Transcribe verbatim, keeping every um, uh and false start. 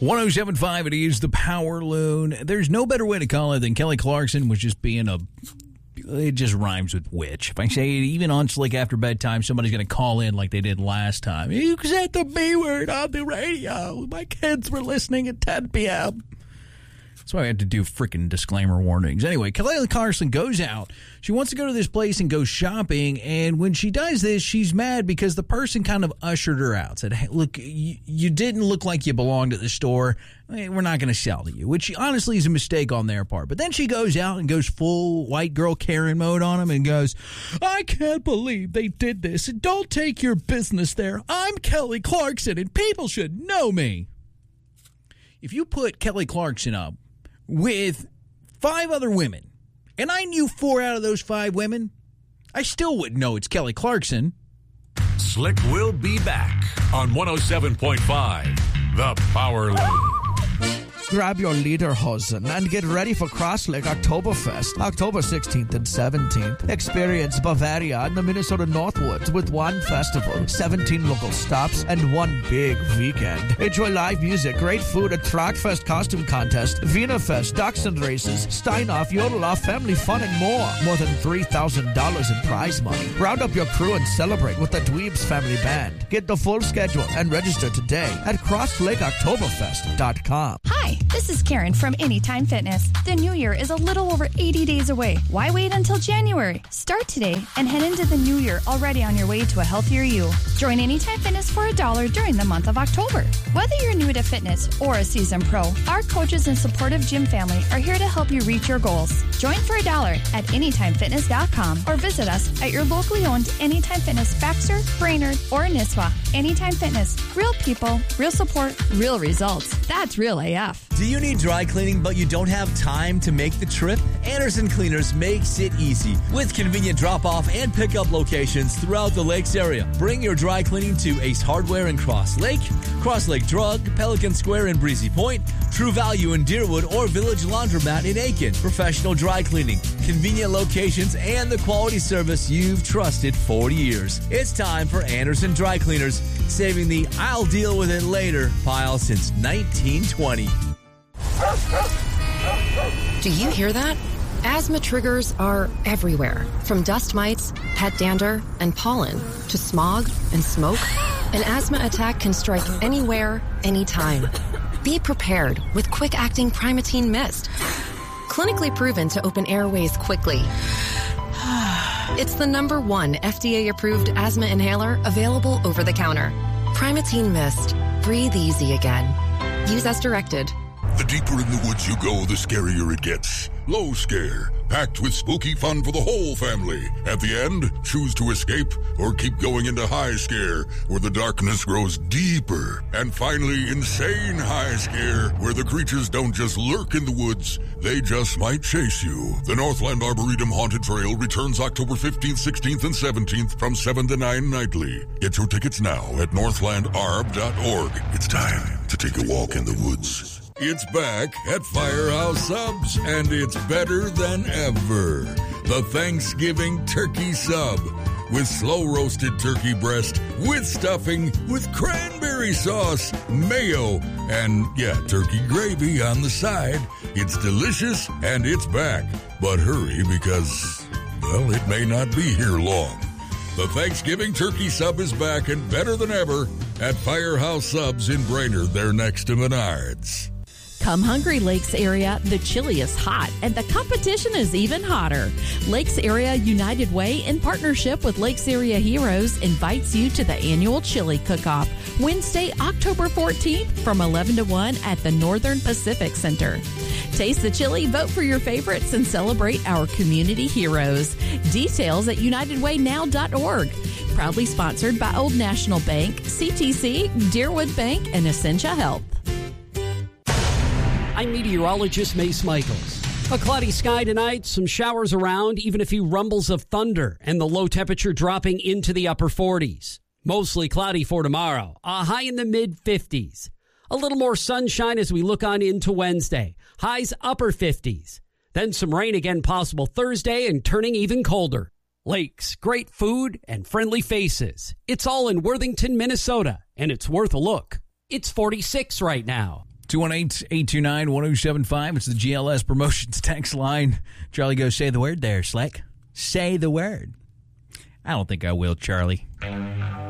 one oh seven point five, it is the Power Loon. There's no better way to call it than Kelly Clarkson was just being a... It just rhymes with witch. If I say it, even on Slick After Bedtime, somebody's going to call in like they did last time. You said the B word on the radio. My kids were listening at ten p.m. That's why I had to do freaking disclaimer warnings. Anyway, Kelly Clarkson goes out. She wants to go to this place and go shopping, and when she does this, she's mad because the person kind of ushered her out. Said, hey, look, you, you didn't look like you belonged at the store. We're not going to sell to you, which honestly is a mistake on their part. But then she goes out and goes full white girl Karen mode on him and goes, I can't believe they did this. Don't take your business there. I'm Kelly Clarkson, and people should know me. If you put Kelly Clarkson up with five other women, and I knew four out of those five women, I still wouldn't know it's Kelly Clarkson. Slick will be back on one oh seven point five, The Power Loon. Grab your lederhosen and get ready for Cross Lake Oktoberfest, October sixteenth and seventeenth. Experience Bavaria and the Minnesota Northwoods with one festival, seventeen local stops, and one big weekend. Enjoy live music, great food, a Trackfest costume contest, Wiener Fest, Dachshund races, Steinoff, Yodeloff, family fun, and more. More than three thousand dollars in prize money. Round up your crew and celebrate with the Dweebs Family Band. Get the full schedule and register today at cross lake oktoberfest dot com. Hi. This is Karen from Anytime Fitness. The new year is a little over eighty days away. Why wait until January? Start today and head into the new year already on your way to a healthier you. Join Anytime Fitness for a dollar during the month of October. Whether you're new to fitness or a seasoned pro, our coaches and supportive gym family are here to help you reach your goals. Join for a dollar at anytime fitness dot com or visit us at your locally owned Anytime Fitness Baxter, Brainerd, or Nisswa. Anytime Fitness. Real people, real support, real results. That's real A F. Do you need dry cleaning but you don't have time to make the trip? Anderson Cleaners makes it easy with convenient drop-off and pickup locations throughout the Lakes area. Bring your dry cleaning to Ace Hardware in Cross Lake, Cross Lake Drug, Pelican Square in Breezy Point, True Value in Deerwood, or Village Laundromat in Aiken. Professional dry cleaning, convenient locations, and the quality service you've trusted for years. It's time for Anderson Dry Cleaners, saving the I'll deal with it later pile since nineteen twenty. Do you hear that? Asthma triggers are everywhere, from dust mites, pet dander, and pollen, to smog and smoke. An asthma attack can strike anywhere, anytime. Be prepared with quick-acting Primatene Mist. Clinically proven to open airways quickly. It's the number one F D A-approved asthma inhaler available over the counter. Primatene Mist. Breathe easy again. Use as directed. The deeper in the woods you go, the scarier it gets. Low Scare, packed with spooky fun for the whole family. At the end, choose to escape or keep going into High Scare, where the darkness grows deeper. And finally, Insane High Scare, where the creatures don't just lurk in the woods, they just might chase you. The Northland Arboretum Haunted Trail returns October fifteenth, sixteenth, and seventeenth from seven to nine nightly. Get your tickets now at northland arb dot org. It's time to take a walk in the woods. It's back at Firehouse Subs, and it's better than ever. The Thanksgiving Turkey Sub with slow-roasted turkey breast, with stuffing, with cranberry sauce, mayo, and, yeah, turkey gravy on the side. It's delicious, and it's back. But hurry, because, well, it may not be here long. The Thanksgiving Turkey Sub is back and better than ever at Firehouse Subs in Brainerd. They're next to Menards. Come hungry, Lakes area. The chili is hot, and the competition is even hotter. Lakes Area United Way, in partnership with Lakes Area Heroes, invites you to the annual chili cook-off, Wednesday, October fourteenth, from eleven to one at the Northern Pacific Center. Taste the chili, vote for your favorites, and celebrate our community heroes. Details at united way now dot org. Proudly sponsored by Old National Bank, C T C, Deerwood Bank, and Essentia Health. I'm meteorologist Mace Michaels. A cloudy sky tonight, some showers around, even a few rumbles of thunder, and the low temperature dropping into the upper forties. Mostly cloudy for tomorrow, a high in the mid-fifties. A little more sunshine as we look on into Wednesday, highs upper fifties. Then some rain again possible Thursday and turning even colder. Lakes, great food, and friendly faces. It's all in Worthington, Minnesota, and it's worth a look. It's forty-six right now. two one eight, eight two nine, one oh seven five. It's the G L S Promotions text line. Charlie goes, say the word there, Slick. Say the word. I don't think I will, Charlie.